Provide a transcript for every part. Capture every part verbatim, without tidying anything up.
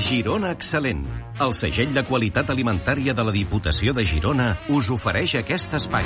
Girona Excel·lent. El segell de qualitat alimentària de la Diputació de Girona us ofereix aquest espai.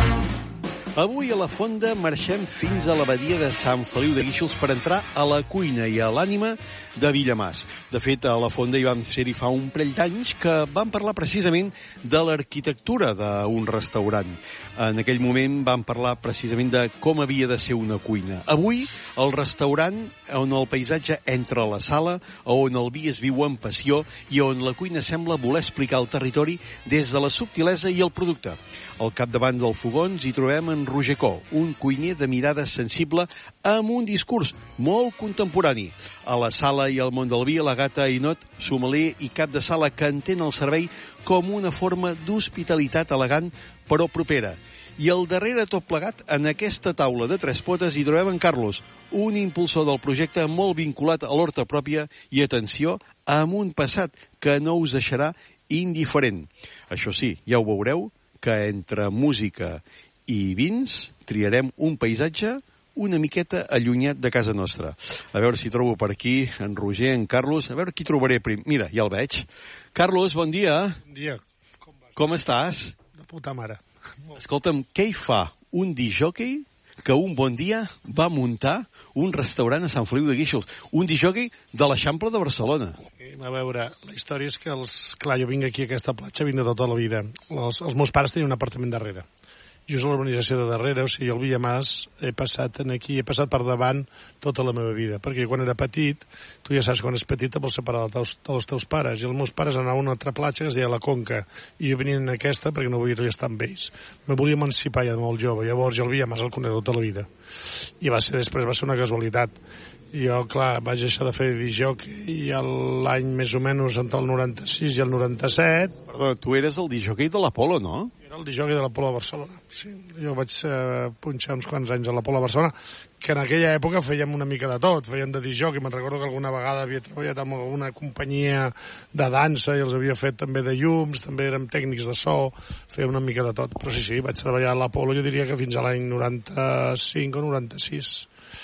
Avui a la Fonda marxem fins a l'abadia de Sant Feliu de Guíxols per entrar a la cuina i a l'ànima de Villamàs. De fet, a la Fonda hi vam ser-hi fa un parell d'anys que vam parlar precisament de l'arquitectura d'un restaurant. En aquell moment vam parlar precisament de com havia de ser una cuina. Avui, el restaurant on el paisatge entra a la sala, on el vi es viu amb passió i on la cuina sembla voler explicar el territori des de la subtilesa i el producte. Al capdavant dels fogons hi trobem en Roger Co, un cuiner de mirada sensible amb un discurs molt contemporani. A la sala i al món del vi, la gata Ainot, sommelier i cap de sala que entén el servei com una forma d'hospitalitat elegant però propera. I al darrere tot plegat, en aquesta taula de tres potes, hi trobem en Carlos, un impulsor del projecte molt vinculat a l'horta pròpia i, atenció, amb un passat que no us deixarà indiferent. Això sí, ja ho veureu, que entre música i vins triarem un paisatge una miqueta allunyat de casa nostra. A veure si trobo per aquí en Roger, en Carlos, a veure qui trobaré prim. Mira, ja el veig. Carlos, bon dia. Bon dia. Com, Com estàs? De puta mare. Escolta'm, què hi fa un discjòquei que un bon dia va muntar un restaurant a Sant Feliu de Guíxols? Un discjòquei de l'Eixample de Barcelona. A veure, la història és que, els... clar, jo vinc aquí a aquesta platja, vinc de tota la vida. Els, els meus pares tenien un apartament darrere. Jo és a l'urbanització de darrere, o sigui, el Villamàs he passat aquí, he passat per davant tota la meva vida, perquè quan era petit, tu ja saps, quan és petit te vols separar dels, dels teus pares, i els meus pares anaven a una altra platja que es deia la Conca, i jo venia en aquesta perquè no volia estar amb ells. Me volia emancipar ja de molt jove, llavors jo el Villamàs el conec tota la vida. I va ser després, va ser una casualitat. Jo, clar, vaig deixar de fer discjoc i l'any més o menys entre el noranta-sis i el noranta-set... Perdona, tu eres el discjoquei de l'Apolo, no? Era el discjoquei de l'Apolo a Barcelona, sí. Jo vaig eh, punxar uns quants anys a l'Apolo a Barcelona, que en aquella època fèiem una mica de tot, fèiem de discjoc, i me'n recordo que alguna vegada havia treballat amb alguna companyia de dansa i els havia fet també de llums, també érem tècnics de so, feia una mica de tot. Però sí, sí, vaig treballar a l'Apolo, jo diria que fins a l'any noranta-cinc o noranta-sis.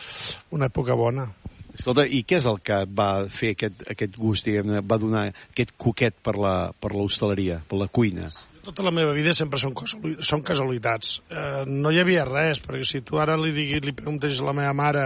Una època bona. Escolta, i què és el que et va fer aquest, aquest gust, diguem-ne, va donar aquest coquet per la, per l'hostaleria, per la cuina? Tota la meva vida sempre són, són casualitats. Eh, no hi havia res, perquè si tu ara li, diguis, li preguntes a la meva mare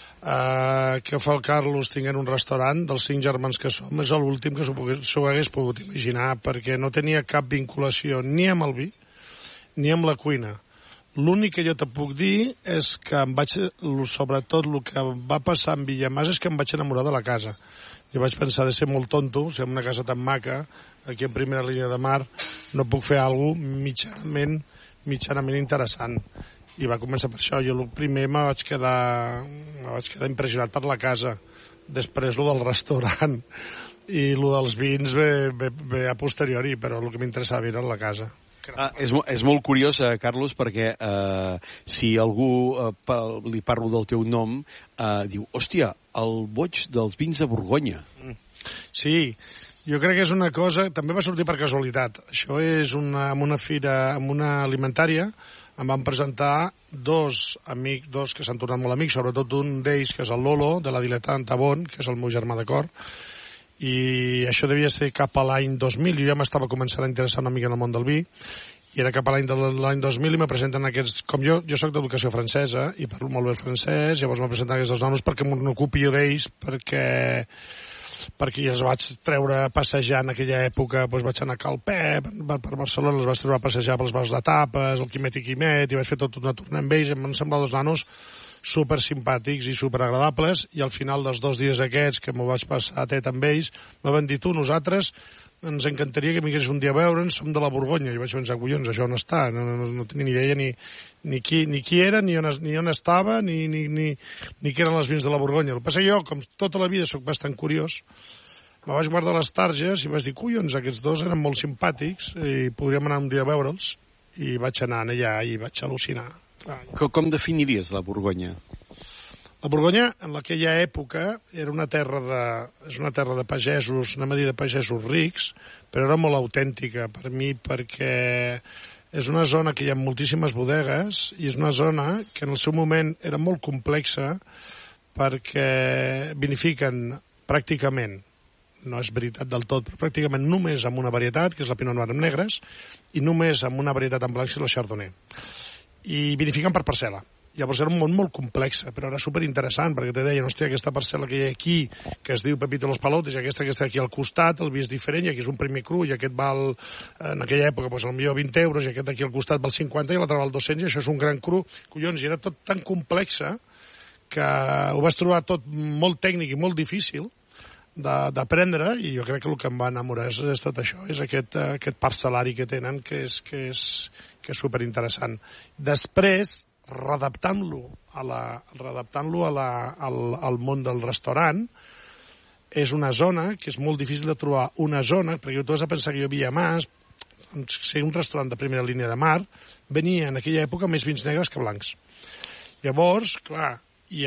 eh, què fa el Carlos tinguent un restaurant, dels cinc germans que som, és l'últim que s'ho hagués pogut imaginar, perquè no tenia cap vinculació ni amb el vi ni amb la cuina. L'únic que jo te puc dir és que em vaig, sobretot el que va passar amb Villamàs és que em vaig enamorar de la casa. Jo vaig pensar de ser molt tonto, si en una casa tan maca, aquí en primera línia de mar, no puc fer alguna cosa mitjanament, mitjanament interessant. I va començar per això. Jo el primer me vaig quedar, me vaig quedar impressionat per la casa. Després el del restaurant i el dels vins ve, ve, ve a posteriori, però el que m'interessava era la casa. Ah, és, és molt curiós, eh, Carlos, perquè eh, si algú eh, pa, li parlo del teu nom, eh, diu, hòstia, el boig dels vins de Borgonya. Sí, jo crec que és una cosa... També va sortir per casualitat. Això és una, en una fira, en una alimentària, em van presentar dos amics, dos que s'han tornat molt amics, sobretot un d'ells, que és el Lolo, de la Diletant Tabón, que és el meu germà de cor, i això devia ser cap a l'any dos mil, jo ja m'estava començant a interessar una mica en el món del vi, i era cap a l'any de l'any dos mil i me presenten aquests, com jo, jo soc d'educació francesa i parlo molt bé el francès, llavors me presenten aquests dos nanos perquè m'ocupi jo d'ells, perquè perquè els vaig treure a passejar en aquella època, doncs vaig anar a Calpé per, per Barcelona, els vaig treure a passejar pels bars de tapes, el Quimet i Quimet, i vaig fer tot una tornada amb ells, em van semblar dos nanos super simpàtics i super agradables, i al final dels dos dies aquests que m'ho vaig passar a tet amb ells, me van dir, tu, nosaltres ens encantaria que vinguessis un dia a veure'ns, som de la Borgonya. I vaig pensar, collons, això on està? No, no, no tenia ni idea ni, ni, qui, ni qui era, ni on, ni on estava, ni, ni, ni, ni què eren els vins de la Borgonya. El que passa, jo, com tota la vida soc bastant curiós, me vaig guardar les targes i vaig dir, collons, aquests dos eren molt simpàtics i podríem anar un dia a veure'ls. I vaig anar allà i vaig al·lucinar. Com, com definiries la Borgonya? La Borgonya, en aquella època, era una terra de, és una terra de pagesos, anem a dir de pagesos rics, però era molt autèntica per mi perquè és una zona que hi ha moltíssimes bodegues i és una zona que en el seu moment era molt complexa perquè vinifiquen pràcticament no és veritat del tot, però pràcticament només amb una varietat, que és la Pinot Noir amb negres, i només amb una varietat en blancs, que és la Chardonnay. I vinifiquen per parcel·la. Llavors era un món molt complex, però era superinteressant, perquè te deien, hòstia, aquesta parcel·la que hi ha aquí, que es diu Pepito Los Palotes, i aquesta que està aquí al costat, el vi és diferent, i aquí és un primer cru, i aquest val, en aquella època, doncs, potser vint euros, i aquest aquí al costat val cinquanta, i l'altre val dos-cents, i això és un gran cru. Collons, i era tot tan complexa que ho vas trobar tot molt tècnic i molt difícil d'aprendre, i jo crec que el que em va enamorar és, és tot això, és aquest, aquest parcel·lari que tenen, que és, que és, que és superinteressant. Després, redactant-lo a la, redactant-lo a la, al, al món del restaurant, és una zona que és molt difícil de trobar una zona, perquè tu has de pensar que jo havia més, ser un restaurant de primera línia de mar, venia en aquella època més vins negres que blancs. Llavors, clar, i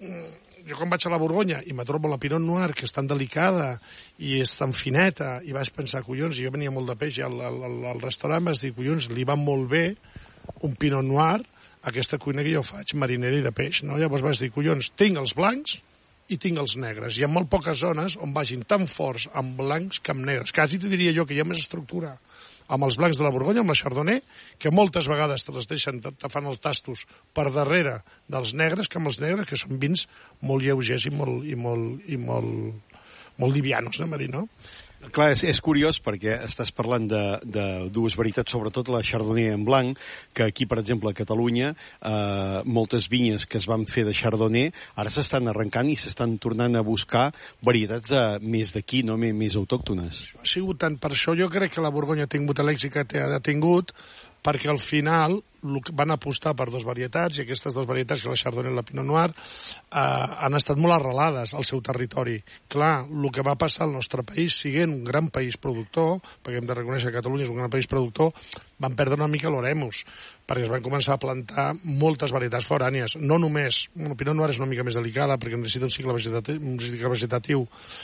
jo quan vaig a la Borgonya i me trobo la Pinot Noir, que és tan delicada i és tan fineta, i vaig pensar, collons, i jo venia molt de peix, i al, al, al restaurant vas dir, collons, li va molt bé un Pinot Noir, aquesta cuina que jo faig, marinera i de peix, no? Llavors vas dir, collons, tinc els blancs i tinc els negres. Hi ha molt poques zones on vagin tan forts amb blancs que amb negres. Quasi te diria jo que hi ha més estructura amb els blancs de la Borgonya, amb la Chardonnay, que moltes vegades te les deixen, te fan els tastos per darrere dels negres, que amb els negres, que són vins molt lleugers i molt, i molt, i molt, molt livianos, anem a dir, no? Clar, és, és curiós perquè estàs parlant de, de dues varietats, sobretot la Chardonnay en blanc, que aquí, per exemple, a Catalunya, eh, moltes vinyes que es van fer de Chardonnay ara s'estan arrencant i s'estan tornant a buscar varietats de, més d'aquí, no? més, més autòctones. Ha sigut tant per això, jo crec que la Borgonya ha tingut l'èxit que ha tingut, perquè al final van apostar per dues varietats, i aquestes dues varietats, que la Chardonnay i la Pinot Noir, eh, han estat molt arrelades al seu territori. Clar, el que va passar al nostre país, siguent un gran país productor, perquè hem de reconèixer que Catalunya és un gran país productor, van perdre una mica l'oremus, perquè es van començar a plantar moltes varietats forànies. No només, bueno, Pinot Noir és una mica més delicada, perquè necessita un cicle vegetatiu, un cicle vegetatiu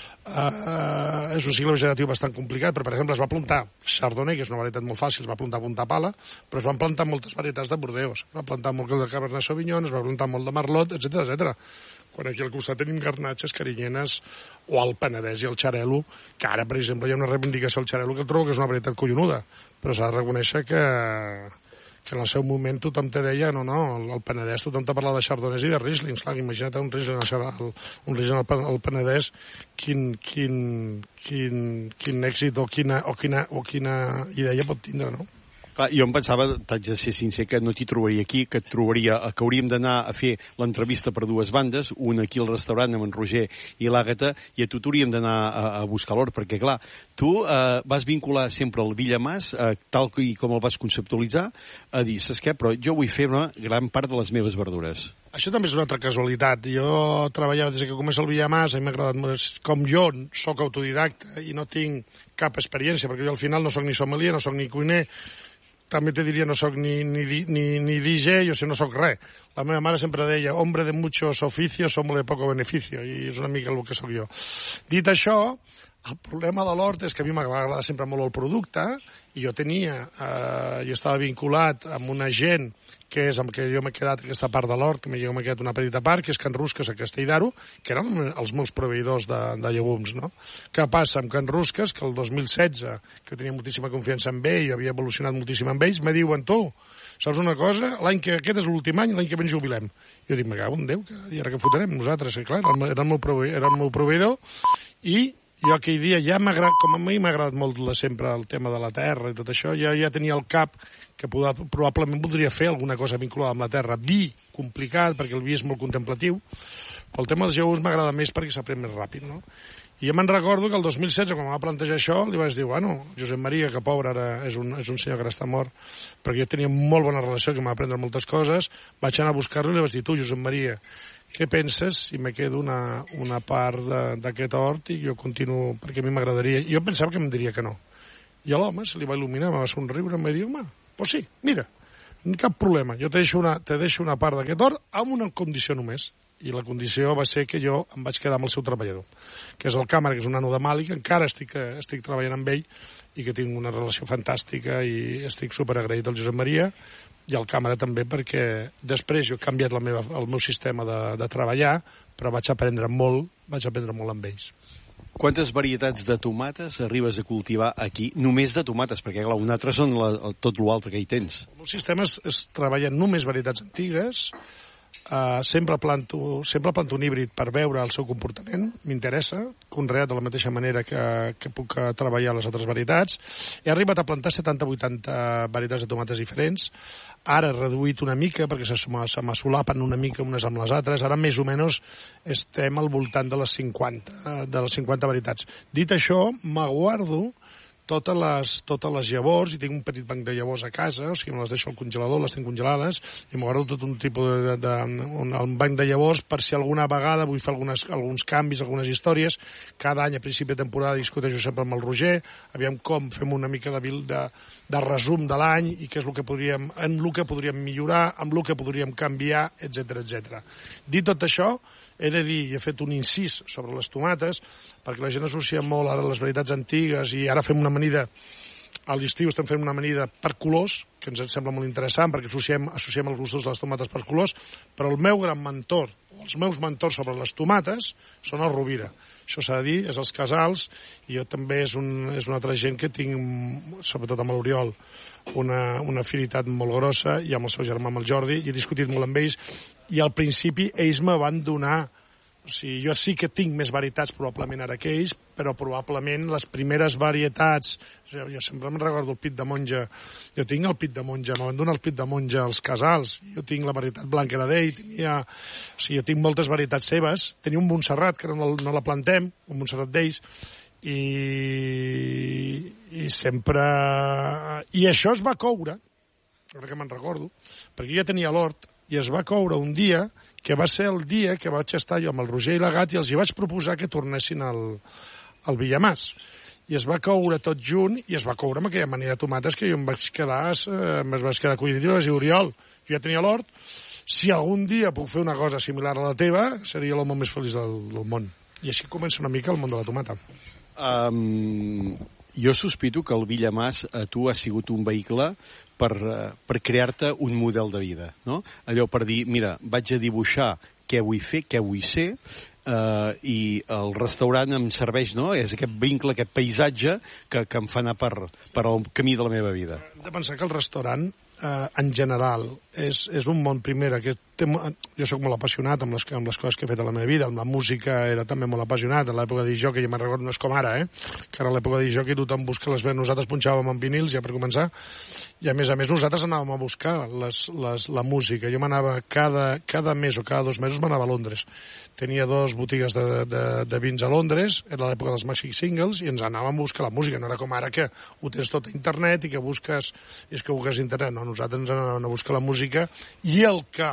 Uh, és un cicle vegetatiu bastant complicat, però per exemple es va plantar Chardonnay, que és una varietat molt fàcil, es va plantar a punta pala, però es van plantar moltes varietats de Bordeus, es va plantar molt de Cabernet Sauvignon, es va plantar molt de Merlot, etcètera, etcètera. Quan aquí al costat tenim garnatxes, carinyenes, o el Penedès i el Xarel·lo, que ara, per exemple, hi ha una reivindicació al Xarel·lo que trobo que és una varietat collonuda, però s'ha de reconèixer que que en el seu moment tothom te deia, no, no, el Penedès, tothom te parlava de Chardonnays i de Rieslings, clar, imagina't un Riesling, un Riesling al Penedès, quin, quin, quin, quin èxit o quina, o, quina, o quina idea pot tindre, no? Clar, jo em pensava, t'haig de ser sincer, que no t'hi trobaria aquí, que et trobaria, que hauríem d'anar a fer l'entrevista per dues bandes, una aquí al restaurant amb en Roger i l'Àgata, i a tu t'hauríem d'anar a, a buscar l'hort, perquè clar, tu eh, vas vincular sempre el Villamàs, eh, tal com el vas conceptualitzar, a dir, saps què, però jo vull fer una gran part de les meves verdures. Això també és una altra casualitat. Jo treballava des que comença el Villamàs, a mi m'ha agradat molt. Com jo sóc autodidacta i no tinc cap experiència, perquè jo al final no sóc ni sommelier, no sóc ni cuiner, també te diria no sóc ni, ni, ni, ni D J, o sigui, no sóc res. La meva mare sempre deia, hombre de muchos oficios, hombre de poco beneficio, i és una mica el que sóc jo. Dit això, el problema de l'hort és que a mi m'agrada sempre molt el producte, i jo tenia, eh, jo estava vinculat amb una gent que és amb què jo m'he quedat aquesta part de l'hort, que jo m'he quedat una petita part, que és Can Rusques a Castell d'Aro, que eren els meus proveïdors de, de llegums, no? Què passa amb Can Rusques, que el dos mil setze, que tenia moltíssima confiança en ell, jo havia evolucionat moltíssim amb ells, me diuen, tu, saps una cosa? L'any que aquest és l'últim any, l'any que ve ens jubilem. Jo dic, me cago en Déu, que, i ara què fotrem nosaltres? I clar, era el, era el, meu proveïdor, era el meu proveïdor, i jo aquell dia ja m'ha agradat, com a mi m'ha agradat molt sempre el tema de la terra i tot això, ja, ja tenia al cap que poder, probablement voldria fer alguna cosa vinculada amb la terra. Vi, complicat, perquè el vi és molt contemplatiu, però el tema dels llegums m'agrada més perquè s'aprèn més ràpid, no? I jo me'n recordo que el dos mil setze, quan em va plantejar això, li vaig dir, bueno, Josep Maria, que pobre ara és un, és un senyor que ara està mort, perquè jo tenia molt bona relació, que m'ha aprendre moltes coses, vaig anar a buscar-lo i li vaig dir, tu, Josep Maria, què penses si me quedo una, una part d'aquest hort i jo continuo, perquè a mi m'agradaria. Jo pensava que em diria que no. I a l'home se li va il·luminar, me va somriure, em va dir, home, pues sí, mira, cap problema, jo te deixo una, te deixo una part d'aquest hort amb una condició només. I la condició va ser que jo em vaig quedar amb el seu treballador, que és el Càmera, que és un nano de Mali, que encara estic, estic treballant amb ell i que tinc una relació fantàstica i estic superagraït al Josep Maria, i el Càmera també, perquè després jo he canviat la meva, el meu sistema de, de treballar, però vaig aprendre molt, vaig aprendre molt amb ells. Quantes varietats de tomates arribes a cultivar aquí? Només de tomates, perquè clar, un altre són la, tot l'altre que hi tens. El sistema es, es treballa només varietats antigues. Uh, sempre, planto, sempre planto un híbrid per veure el seu comportament, m'interessa, conreat de la mateixa manera que, que puc treballar les altres varietats. He arribat a plantar setanta vuitanta varietats de tomates diferents. Ara he reduït una mica perquè se, se m'assolapen una mica unes amb les altres. Ara més o menys estem al voltant de les cinquanta, de les cinquanta varietats. Dit això, m'aguardo totes les, totes les llavors, i tinc un petit banc de llavors a casa, o sigui, me les deixo al congelador, les tinc congelades, i m'aguardo tot un tipus de, de, de un, un banc de llavors per si alguna vegada vull fer algunes, alguns canvis, algunes històries. Cada any, a principi de temporada, discuteixo sempre amb el Roger, aviam com fem una mica de, de, de resum de l'any i què és el que podríem, en el que podríem millorar, amb el que podríem canviar, etcètera, etcètera. Dit tot això, he de dir, i he fet un incís sobre les tomates, perquè la gent associa molt ara les varietats antigues i ara fem una amanida, a l'estiu estem fent una amanida per colors, que ens sembla molt interessant perquè associem, associem els gustos de les tomates per colors, però el meu gran mentor, o els meus mentors sobre les tomates, són el Rovira. Això s'ha de dir, és els casals, i jo també és, un, és una altra gent que tinc, sobretot amb l'Oriol, una, una afinitat molt grossa, i amb el seu germà, amb el Jordi, i he discutit molt amb ells, i al principi ells me van donar, o sigui, jo sí que tinc més varietats probablement ara que ells, però probablement les primeres varietats, jo, jo sempre me'n recordo el pit de monja, jo tinc el pit de monja, me van donar el pit de monja als casals, jo tinc la varietat blanca era d'ell, tenia, o sigui, jo tinc moltes varietats seves, tenia un Montserrat, que no, no la plantem, un Montserrat d'ells, i, i sempre... I això es va coure, ara que me'n recordo, perquè jo ja tenia l'hort, i es va coure un dia que va ser el dia que vaig estar jo amb el Roger i la Gat i els hi vaig proposar que tornessin al, al Villamàs. I es va coure tot junt i es va coure amb aquella manera de tomates que jo em vaig quedar, eh, em vaig quedar collint i vaig dir, Oriol, jo ja tenia l'hort, si algun dia puc fer una cosa similar a la teva, seria l'home més feliç del, del món. I així comença una mica el món de la tomata. Um, jo sospito que el Villamàs a tu ha sigut un vehicle per, per crear-te un model de vida, no? Allò per dir, mira, vaig a dibuixar què vull fer, què vull ser, eh, i el restaurant em serveix, no? És aquest vincle, aquest paisatge que, que em fa anar per, per el camí de la meva vida. Hem de pensar que el restaurant, eh, en general, és, és un món, primera, que té, jo sóc molt apassionat amb les, amb les coses que he fet a la meva vida, amb la música era també molt apassionat, en l'època de jockey, ja me'n recordo, no és com ara, eh? Que ara a l'època de jockey tothom busca les venes, nosaltres punxàvem amb vinils, ja per començar, i a més a més nosaltres anàvem a buscar les, les, la música. Jo m'anava cada, cada mes o cada dos mesos m'anava a Londres. Tenia dos botigues de, de, de vins a Londres, era l'època dels Maxi Singles, i ens anàvem a buscar la música. No era com ara que ho tens tot a internet i que busques, i és que busques internet. No, nosaltres ens anàvem a buscar la música i el que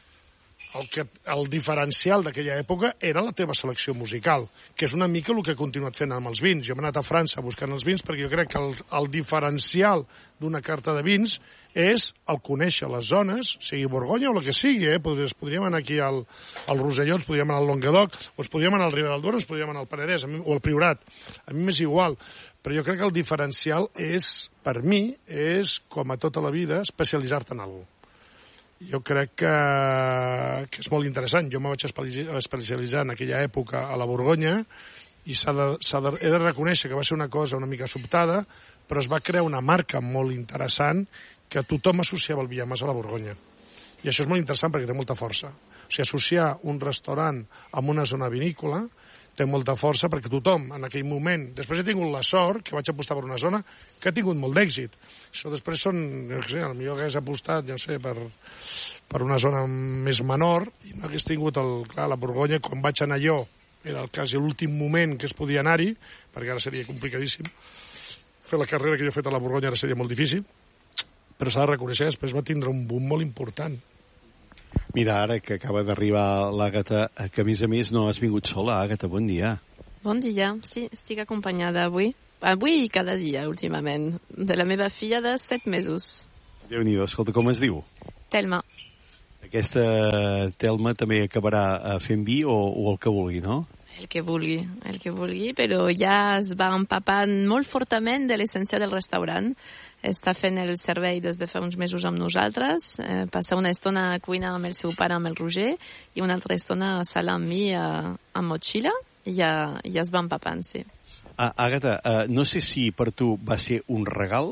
El, que, el diferencial d'aquella època era la teva selecció musical, que és una mica el que he continuat fent amb els vins. Jo m'he anat a França buscant els vins perquè jo crec que el, el diferencial d'una carta de vins és el conèixer les zones, sigui Borgonya o el que sigui, eh? Podríem, podríem anar aquí al, al Rosselló, ens podríem anar al Languedoc, o ens podríem anar al Ribera del Duero, ens podríem anar al Penedès, o al Priorat. A mi m'és igual, però jo crec que el diferencial és, per mi, és, com a tota la vida, especialitzar-te en alguna cosa. Jo crec que, que és molt interessant. Jo me vaig especialitzar en aquella època a la Borgonya i s'ha de, s'ha de, he de reconèixer que va ser una cosa una mica sobtada, però es va crear una marca molt interessant que tothom associava el Villamàs a la Borgonya. I això és molt interessant perquè té molta força. O sigui, associar un restaurant amb una zona vinícola té molta força perquè tothom, en aquell moment... Després he tingut la sort, que vaig apostar per una zona que ha tingut molt d'èxit. Això després són... No sé, potser hagués apostat, no sé, per, per una zona més menor i no hagués tingut el... Clar, la Borgonya, quan vaig anar jo, era el quasi l'últim moment que es podia anar-hi, perquè ara seria complicadíssim. Fer la carrera que jo he fet a la Borgonya ara seria molt difícil, però s'ha de reconèixer, després va tindre un boom molt important. Mira, ara que acaba d'arribar l'Àgata, que a més a més no has vingut sola, Àgata, bon dia. Bon dia, sí, estic acompanyada avui. Avui i cada dia, últimament, de la meva filla de set mesos. Déu-n'hi-do, escolta, com es diu? Telma. Aquesta Telma també acabarà fent vi o, o el que vulgui, no? El que vulgui, el que vulgui, però ja es va empapant molt fortament de l'essència del restaurant. Està fent el servei des de fa uns mesos amb nosaltres, eh, passa una estona a cuinar amb el seu pare, amb el Roger, i una altra estona a sala amb mi a, a motxilla, ja, ja es va empapant, sí. Ah, Àgata, uh, no sé si per tu va ser un regal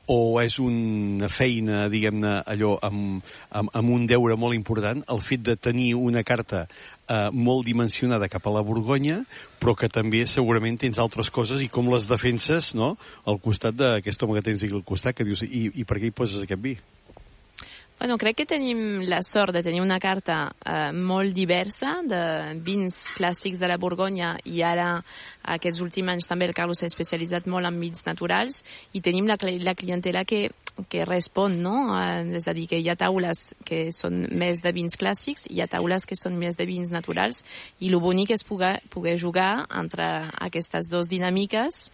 o és una feina, diguem-ne, allò amb, amb, amb un deure molt important, el fet de tenir una carta eh, molt dimensionada cap a la Borgonya, però que també segurament tens altres coses i com les defenses, no?, al costat d'aquest home que tens aquí al costat, que dius, i, i per què hi poses aquest vi? Bueno, crec que tenim la sort de tenir una carta eh, molt diversa de vins clàssics de la Borgonya i ara, aquests últims anys, també el Carlos s'ha especialitzat molt en vins naturals i tenim la, la clientela que, que respon, no? Eh, és a dir, que hi ha taules que són més de vins clàssics i hi ha taules que són més de vins naturals i el bonic és poder, poder jugar entre aquestes dues dinàmiques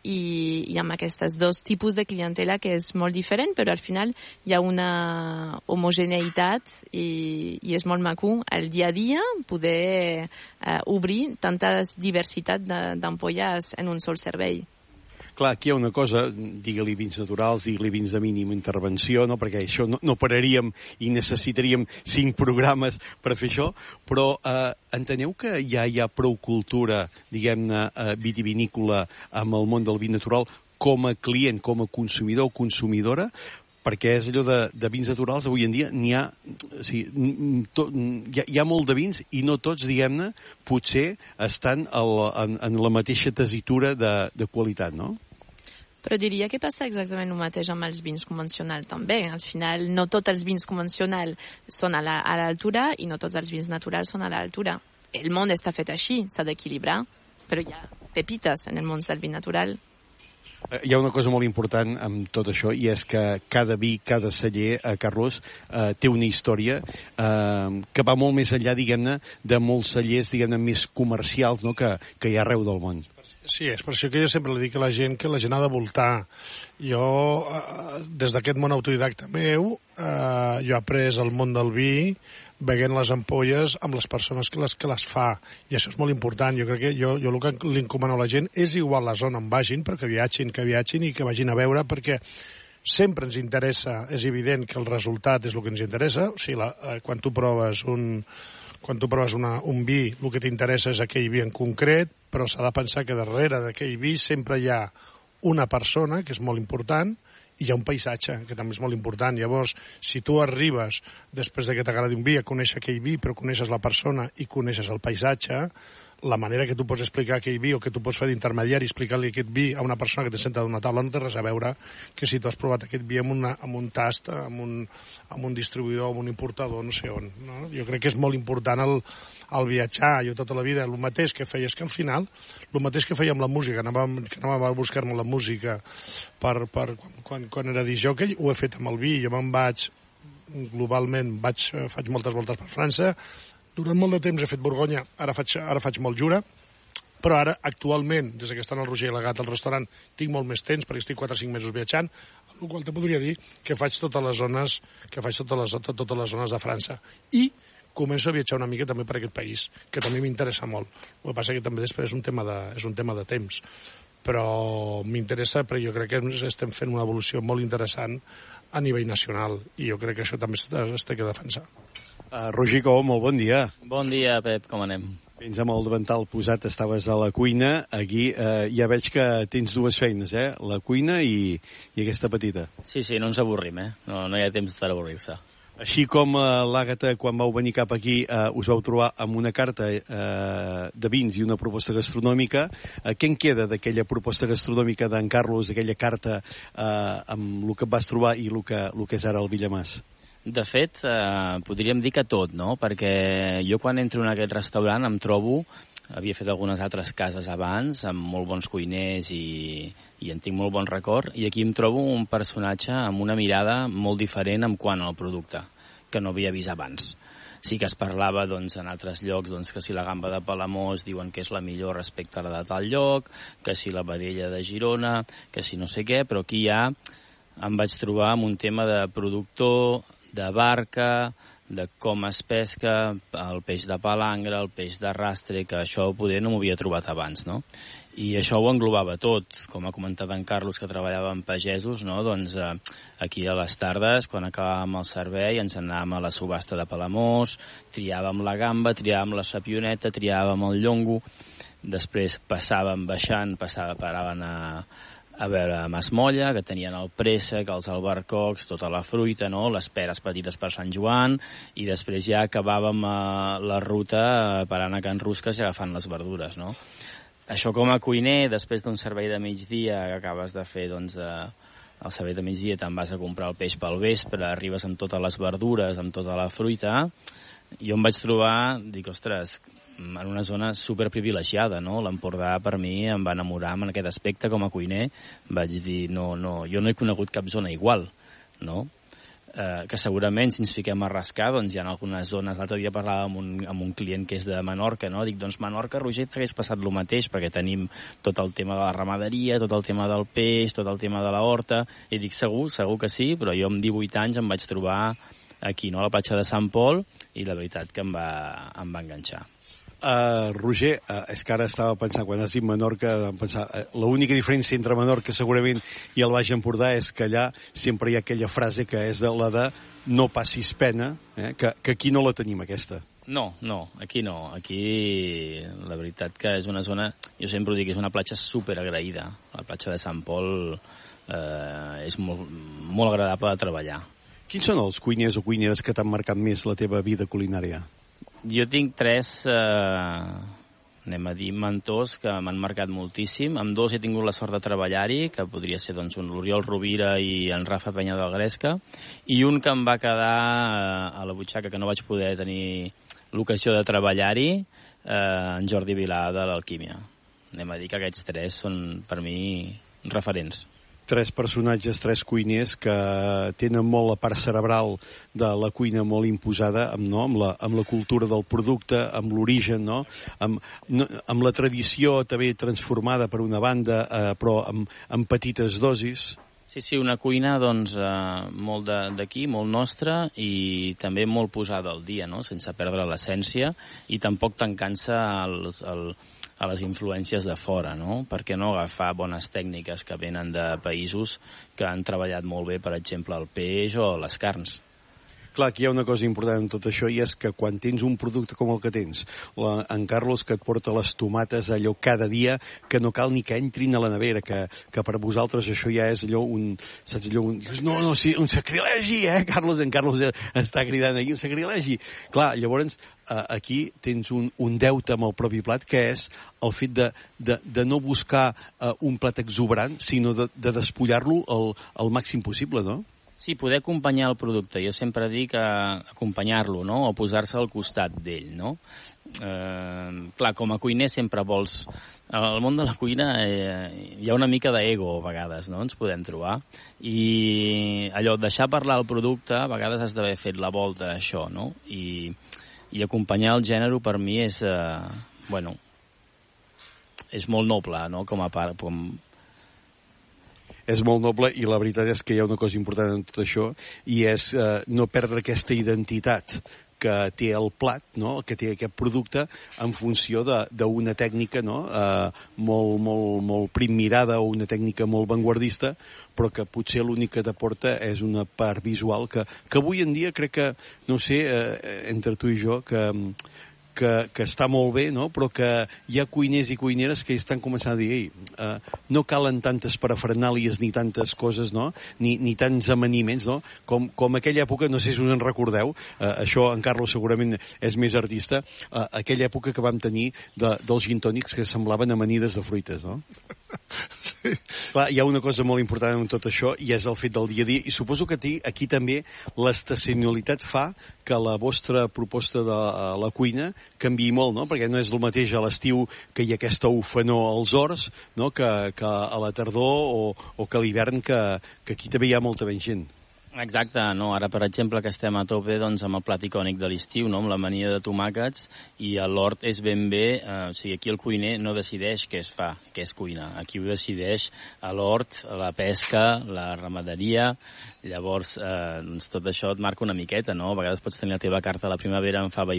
i, i amb aquests dos tipus de clientela que és molt diferent, però al final hi ha una homogeneïtat i, i és molt maco el dia a dia poder eh, obrir tanta diversitat d'ampolles en un sol servei. Clar, aquí hi ha una cosa, digue-li vins naturals, digue-li vins de mínima intervenció, no? Perquè això no, no pararíem i necessitaríem cinc programes per fer això, però eh, enteneu que ja hi ha prou cultura, diguem-ne, eh, vitivinícola amb el món del vi natural com a client, com a consumidor o consumidora, perquè és allò de, de vins naturals, avui en dia n'hi ha, o sigui, to, hi, ha, hi ha molt de vins i no tots, diguem-ne, potser estan el, en, en la mateixa tessitura de, de qualitat, no? Però diria que passa exactament el mateix amb els vins convencionals també. Al final, no tots els vins convencionals són a l'altura i no tots els vins naturals són a l'altura. El món està fet així, s'ha d'equilibrar, però hi ha pepites en el món del vi natural. Hi ha una cosa molt important amb tot això i és que cada vi, cada celler, eh, Carlos, eh, té una història eh, que va molt més enllà, diguem-ne, de molts cellers, diguem-ne, més comercials, no?, que, que hi ha arreu del món. Sí, és per això que jo sempre li dic a la gent que la gent ha de voltar. Jo, eh, des d'aquest món autodidacta meu, eh, jo he après el món del vi veient les ampolles amb les persones que les, que les fa. I això és molt important. Jo crec que jo, jo el que li encomano a la gent és igual la zona on vagin, perquè viatgin, que viatgin i que vagin a veure, perquè sempre ens interessa, és evident que el resultat és el que ens interessa. O sigui, la, eh, quan tu proves un... Quan tu proves una, un vi, el que t'interessa és aquell vi en concret, però s'ha de pensar que darrere d'aquell vi sempre hi ha una persona, que és molt important, i hi ha un paisatge, que també és molt important. Llavors, si tu arribes, després de que t'agradi un vi, a conèixer aquell vi, però coneixes la persona i coneixes el paisatge, la manera que tu pots explicar aquell vi o que tu pots fer d'intermediari, explicar-li aquest vi a una persona que te senta d'una taula no té res a veure que si tu has provat aquest vi amb, una, amb un tast, amb un, amb un distribuïdor, amb un importador, no sé on. No? Jo crec que és molt important el, el viatjar, jo tota la vida, el mateix que feia, és que al final, el mateix que feia amb la música, anàvem, que anàvem a buscar-me la música per, per, quan, quan era discjòquei, ho he fet amb el vi, jo me'n vaig, globalment, vaig, faig moltes voltes per França, durant molt de temps he fet Borgonya, ara faig, ara faig molt Jura, però ara, actualment, des que estan el Roger i la Gata al restaurant, tinc molt més temps, perquè estic quatre o cinc mesos viatjant, amb la qual te podria dir que faig totes les zones, que faig totes les, tot, totes les zones de França. I començo a viatjar una mica també per aquest país, que també m'interessa molt. El que passa que també després és un tema de, és un tema de temps. Però m'interessa, perquè jo crec que estem fent una evolució molt interessant a nivell nacional, i jo crec que això també es té que defensar. Uh, Roger Cou, molt bon dia. Bon dia, Pep, com anem? Vens amb el davantal posat, estaves a la cuina. Aquí eh, ja veig que tens dues feines, eh? La cuina i, i aquesta petita. Sí, sí, no ens avorrim, eh? No, no hi ha temps per avorrir-se. Així com eh, l'Àgata, quan vau venir cap aquí, eh, us vau trobar amb una carta eh, de vins i una proposta gastronòmica. Eh, què en queda d'aquella proposta gastronòmica d'en Carlos, d'aquella carta eh, amb el que et vas trobar i el que, el que és ara el Villamàs? De fet, eh, podríem dir que tot, no? Perquè jo quan entro en aquest restaurant em trobo, havia fet algunes altres cases abans, amb molt bons cuiners i, i en tinc molt bon record, i aquí em trobo un personatge amb una mirada molt diferent en quant al producte, que no havia vist abans. Sí que es parlava doncs, en altres llocs doncs, que si la gamba de Palamós diuen que és la millor respecte a la de tal lloc, que si la vedella de Girona, que si no sé què, però aquí ja em vaig trobar amb un tema de productor, de barca, de com es pesca, el peix de palangre, el peix de rastre, que això poder no m'ho havia trobat abans, no? I això ho englobava tot, com ha comentat en Carlos, que treballava amb pagesos, no? Doncs eh, aquí a les tardes, quan acabàvem el servei, ens anàvem a la subhasta de Palamós, triàvem la gamba, triàvem la sapioneta, triàvem el llongo. després passàvem baixant, passava, paraven a, a veure Masmolla, que tenien el préssec, els albercocs, tota la fruita, no? Les peres petites per Sant Joan, i després ja acabàvem uh, la ruta uh, parant a Can Rusques i agafant les verdures, no? Això com a cuiner, després d'un servei de migdia que acabes de fer, doncs, eh, el servei de migdia te'n vas a comprar el peix pel vespre, arribes amb totes les verdures, amb tota la fruita, i jo em vaig trobar, dic, ostres, en una zona superprivilegiada, no? L'Empordà, per mi, em va enamorar en aquest aspecte com a cuiner. Vaig dir, no, no, jo no he conegut cap zona igual, no? Eh, que segurament si ens fiquem a rascar, doncs hi ha algunes zones. L'altre dia parlava amb un, amb un client que és de Menorca, no? Dic, doncs Menorca, Roger, t'hagués passat el mateix, perquè tenim tot el tema de la ramaderia, tot el tema del peix, tot el tema de la horta, i dic, segur, segur que sí, però jo amb divuit anys em vaig trobar aquí, no?, a la platja de Sant Pol, i la veritat que em va, em va enganxar. Uh, Roger, uh, és que ara estava pensant, quan has dit Menorca, vam pensar, uh, l'única diferència entre Menorca segurament i el Baix Empordà és que allà sempre hi ha aquella frase que és de la de no passis pena, eh? que, que aquí no la tenim, aquesta. No, no, aquí no. Aquí la veritat que és una zona, jo sempre ho dic, és una platja superagraïda. La platja de Sant Pol eh, és molt, molt agradable de treballar. Quins són els cuiners o cuineres que t'han marcat més la teva vida culinària? Jo tinc tres, eh, anem a dir, mentors que m'han marcat moltíssim. Amb dos he tingut la sort de treballar-hi, que podria ser doncs, un l'Oriol Rovira i en Rafa Penya del Gresca, i un que em va quedar eh, a la butxaca, que no vaig poder tenir l'ocasió de treballar-hi, eh, en Jordi Vilà de l'Alquímia. Anem a dir que aquests tres són, per mi, referents. Tres personatges, tres cuiners que tenen molt la part cerebral de la cuina molt imposada, amb, no? amb, la, amb la cultura del producte, amb l'origen, no? Amb, no, amb la tradició també transformada per una banda, eh, però amb, amb petites dosis. Sí, sí, una cuina doncs, eh, molt d'aquí, molt nostra, i també molt posada al dia, no?, sense perdre l'essència, i tampoc tancant-se al, al, a les influències de fora, no? Per què no agafar bones tècniques que venen de països que han treballat molt bé, per exemple, el peix o les carns. Clar, aquí hi ha una cosa important en tot això, i és que quan tens un producte com el que tens, la, en Carlos, que et porta les tomates allò cada dia, que no cal ni que entrin a la nevera, que, que per vosaltres això ja és allò un... Saps, allò un... No, no, sí, un sacrilegi, eh, Carlos? En Carlos està cridant aquí, un sacrilegi. Clar, llavors, aquí tens un, un deute amb el propi plat, que és el fet de, de, de no buscar uh, un plat exuberant, sinó de, de despullar-lo el, el màxim possible, no? Sí, poder acompanyar el producte. Jo sempre dic eh, acompanyar-lo, no?, o posar-se al costat d'ell, no? Eh, clar, com a cuiner sempre vols... Al món de la cuina eh, hi ha una mica d'ego, a vegades, no?, ens podem trobar. I allò, deixar parlar el producte, a vegades has d'haver fet la volta a això, no? I, i acompanyar el gènere, per mi, és... Eh, bueno, és molt noble, no?, com a part... Com, és molt noble, i la veritat és que hi ha una cosa important en tot això, i és eh, no perdre aquesta identitat que té el plat, no?, que té aquest producte, en funció d'una tècnica, no?, eh, molt, molt, molt primmirada, o una tècnica molt vanguardista, però que potser l'únic que t'aporta és una part visual que, que avui en dia crec que, no sé, eh, entre tu i jo, que... Que, que està molt bé, no?, però que hi ha cuiners i cuineres que estan començant a dir, ei, uh, no calen tantes parafernàlies ni tantes coses, no?, ni, ni tants amaniments, no?, com, com aquella època, no sé si us en recordeu, uh, això en Carlos segurament és més artista, uh, aquella època que vam tenir de, dels gin tònics que semblaven amanides de fruites, no? Sí. Clar, hi ha una cosa molt important en tot això, i és el fet del dia a dia, i suposo que aquí, aquí també l'estacionalitat fa que la vostra proposta de uh, la cuina canviï molt, no?, perquè no és el mateix a l'estiu que hi ha aquesta ufanor als horts, no?, que, que a la tardor o, o que a l'hivern, que, que aquí també hi ha molta menys gent. Exacte, no? Ara, per exemple, que estem a tope doncs, amb el plat icònic de l'estiu, no?, amb l'amanida de tomàquets, i a l'hort és ben bé, eh, o sigui, aquí el cuiner no decideix què es fa, què es cuina. Aquí ho decideix a l'hort, la pesca, la ramaderia. Llavors, eh, doncs, tot això et marca una miqueta, no? A vegades pots tenir la teva carta a la primavera amb fava i